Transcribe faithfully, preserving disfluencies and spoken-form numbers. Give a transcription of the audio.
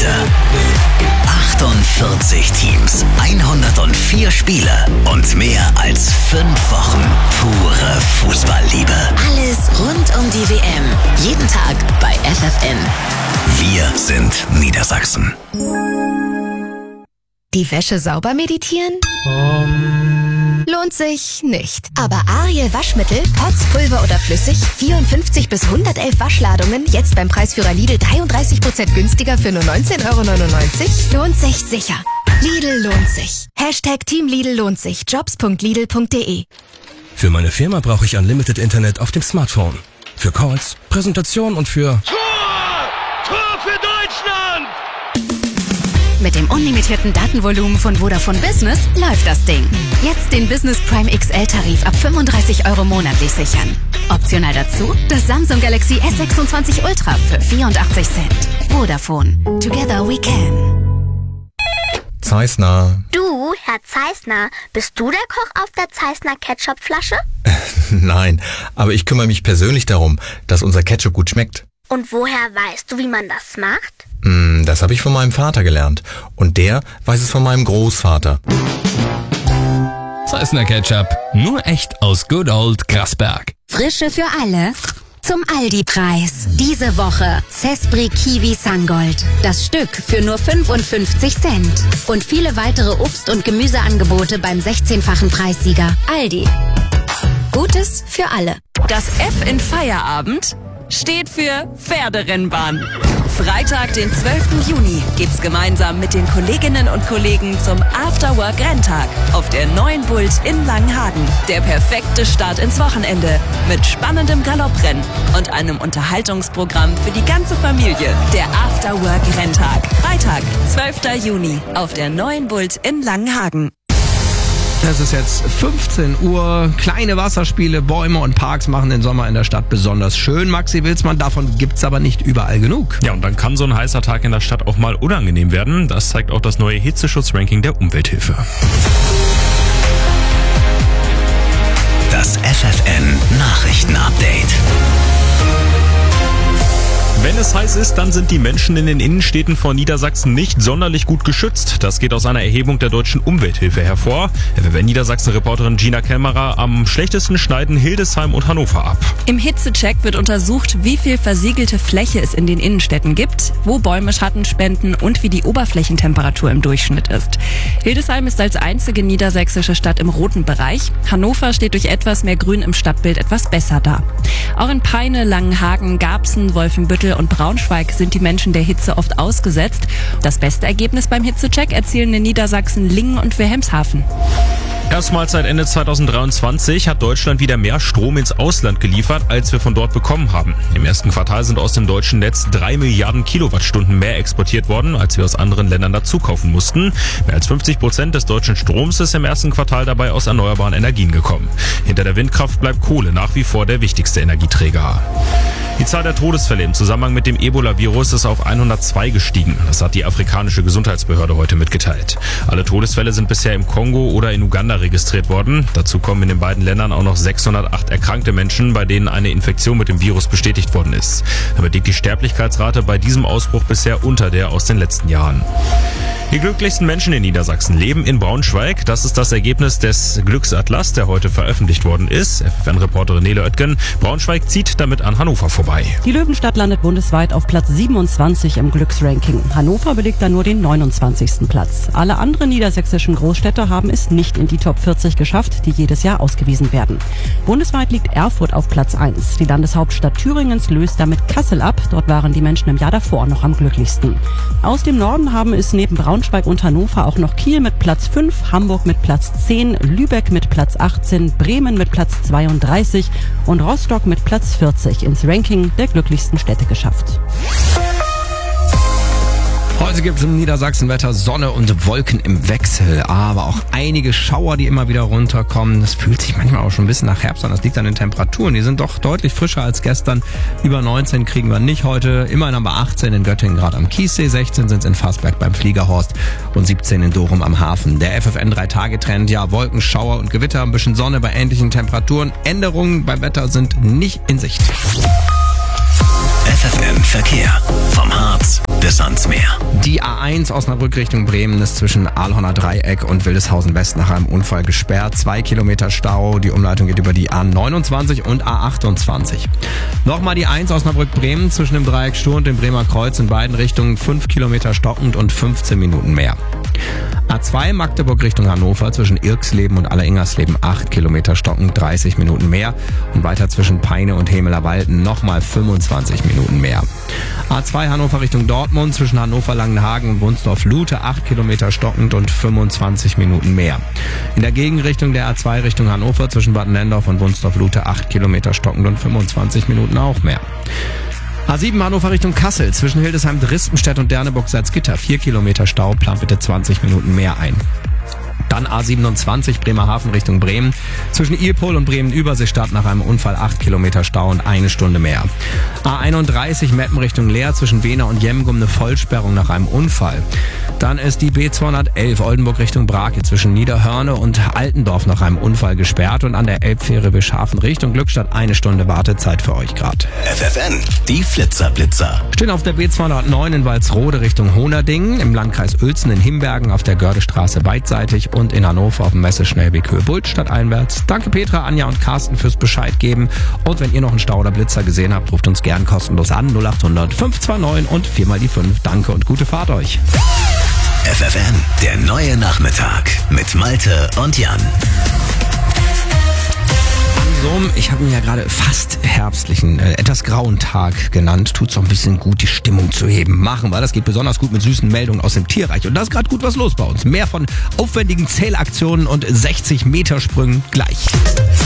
heute. achtundvierzig Teams, hundertvier Spiele und mehr als fünf Wochen pure Fußballliebe. Alles rund um die W M. Jeden Tag bei F F N. Wir sind Niedersachsen. Die Wäsche sauber meditieren? Um. Lohnt sich nicht. Aber Ariel Waschmittel, Pots, Pulver oder flüssig, vierundfünfzig bis hundertelf Waschladungen, jetzt beim Preisführer Lidl dreiunddreißig Prozent günstiger für nur neunzehn Euro neunundneunzig? Lohnt sich sicher. Lidl lohnt sich. Hashtag Team Lidl lohnt sich. Jobs punkt lidl punkt de. Für meine Firma brauche ich Unlimited Internet auf dem Smartphone. Für Calls, Präsentation und für... Tor! Tor für Deutschland! Mit dem unlimitierten Datenvolumen von Vodafone Business läuft das Ding. Jetzt den Business Prime X L-Tarif ab fünfunddreißig Euro monatlich sichern. Optional dazu das Samsung Galaxy S sechsundzwanzig Ultra für vierundachtzig Cent. Vodafone. Together we can. Zeissner. Du, Herr Zeissner, bist du der Koch auf der Zeissner Ketchupflasche? Nein, aber ich kümmere mich persönlich darum, dass unser Ketchup gut schmeckt. Und woher weißt du, wie man das macht? Mm, das habe ich von meinem Vater gelernt. Und der weiß es von meinem Großvater. Zeissner Ketchup. Nur echt aus Good Old Grasberg. Frische für alle. Zum Aldi-Preis. Diese Woche Cespri Kiwi Sangold. Das Stück für nur fünfundfünfzig Cent. Und viele weitere Obst- und Gemüseangebote beim sechzehnfachen Preissieger. Aldi. Gutes für alle. Das F in Feierabend steht für Pferderennbahn. Freitag, den zwölften Juni, geht's gemeinsam mit den Kolleginnen und Kollegen zum Afterwork-Renntag auf der neuen Bult in Langenhagen. Der perfekte Start ins Wochenende mit spannendem Galopprennen und einem Unterhaltungsprogramm für die ganze Familie. Der Afterwork-Renntag. Freitag, zwölften Juni, auf der neuen Bult in Langenhagen. Es ist jetzt fünfzehn Uhr. Kleine Wasserspiele, Bäume und Parks machen den Sommer in der Stadt besonders schön. Maxi Wilsmann, davon gibt's aber nicht überall genug. Ja, und dann kann so ein heißer Tag in der Stadt auch mal unangenehm werden. Das zeigt auch das neue Hitzeschutzranking der Umwelthilfe. Das F F N Nachrichtenupdate. Wenn es heiß ist, dann sind die Menschen in den Innenstädten von Niedersachsen nicht sonderlich gut geschützt. Das geht aus einer Erhebung der Deutschen Umwelthilfe hervor. F F N Niedersachsen-Reporterin Gina Kämmerer: am schlechtesten schneiden Hildesheim und Hannover ab. Im Hitzecheck wird untersucht, wie viel versiegelte Fläche es in den Innenstädten gibt, wo Bäume Schatten spenden und wie die Oberflächentemperatur im Durchschnitt ist. Hildesheim ist als einzige niedersächsische Stadt im roten Bereich. Hannover steht durch etwas mehr Grün im Stadtbild etwas besser da. Auch in Peine, Langenhagen, Garbsen, Wolfenbüttel und Braunschweig sind die Menschen der Hitze oft ausgesetzt. Das beste Ergebnis beim Hitzecheck erzielen in Niedersachsen Lingen und Wilhelmshaven. Erstmals seit Ende zweitausenddreiundzwanzig hat Deutschland wieder mehr Strom ins Ausland geliefert, als wir von dort bekommen haben. Im ersten Quartal sind aus dem deutschen Netz drei Milliarden Kilowattstunden mehr exportiert worden, als wir aus anderen Ländern dazukaufen mussten. Mehr als fünfzig Prozent des deutschen Stroms ist im ersten Quartal dabei aus erneuerbaren Energien gekommen. Hinter der Windkraft bleibt Kohle nach wie vor der wichtigste Energieträger. Die Zahl der Todesfälle im Zusammenhang mit dem Ebola-Virus ist auf hundertzwei gestiegen. Das hat die afrikanische Gesundheitsbehörde heute mitgeteilt. Alle Todesfälle sind bisher im Kongo oder in Uganda registriert worden. Dazu kommen in den beiden Ländern auch noch sechshundertacht erkrankte Menschen, bei denen eine Infektion mit dem Virus bestätigt worden ist. Damit liegt die Sterblichkeitsrate bei diesem Ausbruch bisher unter der aus den letzten Jahren. Die glücklichsten Menschen in Niedersachsen leben in Braunschweig. Das ist das Ergebnis des Glücksatlas, der heute veröffentlicht worden ist. F F N-Reporterin Nele Oettgen. Braunschweig zieht damit an Hannover vorbei. Die Löwenstadt landet bundesweit auf Platz siebenundzwanzig im Glücksranking. Hannover belegt dann nur den neunundzwanzigsten Platz. Alle anderen niedersächsischen Großstädte haben es nicht in die Top vierzig geschafft, die jedes Jahr ausgewiesen werden. Bundesweit liegt Erfurt auf Platz eins. Die Landeshauptstadt Thüringens löst damit Kassel ab. Dort waren die Menschen im Jahr davor noch am glücklichsten. Aus dem Norden haben es neben Braunschweig und Hannover auch noch Kiel mit Platz fünf, Hamburg mit Platz zehn, Lübeck mit Platz achtzehn, Bremen mit Platz zweiunddreißig und Rostock mit Platz vierzig ins Ranking der glücklichsten Städte geschafft. Heute gibt es im Niedersachsen Wetter Sonne und Wolken im Wechsel, aber auch einige Schauer, die immer wieder runterkommen. Das fühlt sich manchmal auch schon ein bisschen nach Herbst an. Das liegt an den Temperaturen. Die sind doch deutlich frischer als gestern. Über neunzehn kriegen wir nicht heute. Immerhin haben wir achtzehn in Göttingen, gerade am Kiessee. sechzehn sind es in Fassberg beim Fliegerhorst und siebzehn in Dorum am Hafen. Der F F N drei Tage Trend, ja, Wolken, Schauer und Gewitter, ein bisschen Sonne bei ähnlichen Temperaturen. Änderungen beim Wetter sind nicht in Sicht. F F N Verkehr. Vom Harz bis sonst mehr. Die A eins Osnabrück Richtung Bremen ist zwischen Ahlhorner Dreieck und Wildeshausen West nach einem Unfall gesperrt. Zwei Kilometer Stau. Die Umleitung geht über die A neunundzwanzig und A achtundzwanzig. Nochmal die eins Osnabrück Bremen zwischen dem Dreieck Stur und dem Bremer Kreuz in beiden Richtungen fünf Kilometer stockend und fünfzehn Minuten mehr. A zwei Magdeburg Richtung Hannover zwischen Irksleben und Alleringersleben acht Kilometer stockend, dreißig Minuten mehr. Und weiter zwischen Peine und Hemelerwalden nochmal fünfundzwanzig Minuten mehr. A zwei Hannover Richtung Dortmund zwischen Hannover-Langenhagen und Wunsdorf-Lute acht Kilometer stockend und fünfundzwanzig Minuten mehr. In der Gegenrichtung der A zwei Richtung Hannover zwischen Bad Nendorf und Wunsdorf-Lute acht Kilometer stockend und fünfundzwanzig Minuten auch mehr. A sieben Hannover Richtung Kassel zwischen Hildesheim, Drispenstedt und Derneburg-Salzgitter vier Kilometer Stau, plant bitte zwanzig Minuten mehr ein. Dann A siebenundzwanzig Bremerhaven Richtung Bremen. Zwischen Ilpol und Bremen-Überseestadt nach einem Unfall acht Kilometer Stau und eine Stunde mehr. A einunddreißig Meppen Richtung Leer zwischen Wehna und Jemgum eine Vollsperrung nach einem Unfall. Dann ist die B zweihundertelf Oldenburg Richtung Brake zwischen Niederhörne und Altendorf nach einem Unfall gesperrt und an der Elbfähre Wischhafen Richtung Glückstadt eine Stunde Wartezeit für euch gerade. F F N, die Flitzer-Blitzer. Stehen auf der B zweihundertneun in Walsrode Richtung Honerdingen, im Landkreis Uelzen in Himbergen auf der Gördestraße beidseitig und in Hannover auf dem Messeschnellweg Höhe-Bult stadteinwärts. Danke Petra, Anja und Carsten fürs Bescheid geben. Und wenn ihr noch einen Stau oder Blitzer gesehen habt, ruft uns gern kostenlos an null acht hundert fünf zwei neun und vier mal die fünf. Danke und gute Fahrt euch. F F N, der neue Nachmittag mit Malte und Jan. So, ich habe ihn ja gerade fast herbstlichen, äh, etwas grauen Tag genannt. Tut's auch ein bisschen gut, die Stimmung zu heben. Machen wir. Das geht besonders gut mit süßen Meldungen aus dem Tierreich. Und da ist gerade gut was los bei uns. Mehr von aufwendigen Zählaktionen und sechzig Meter Sprüngen gleich.